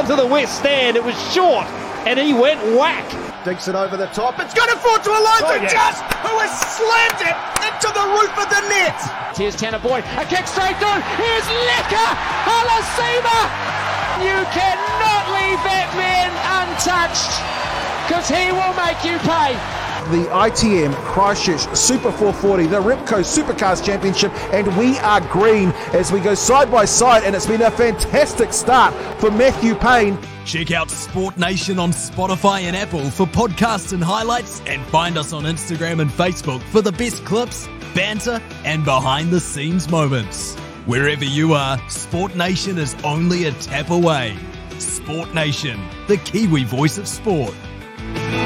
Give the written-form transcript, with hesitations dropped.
onto the west stand. It was short, and he went whack. Dinks it over the top. It's going to fall to Elijah Just, who has slammed it into the roof of the net. Here's Tanner Boyd. A kick straight through. Here's Leka Halasima. You cannot leave that man untouched, because he will make you pay. The ITM Christchurch Super 440, the Ripco Supercars Championship, and we are green as we go side by side, and it's been a fantastic start for Matthew Payne. Check out Sport Nation on Spotify and Apple for podcasts and highlights, and find us on Instagram and Facebook for the best clips, banter, and behind-the-scenes moments. Wherever you are, Sport Nation is only a tap away. Sport Nation, the Kiwi voice of sport.